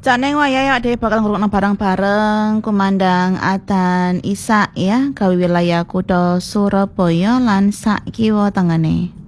Cak Neng wayah dhewe bakal ngrungokno bareng-bareng kumandang adzan Isya ya gawe wilayah kutha Surabaya lan sak kiwa tengene.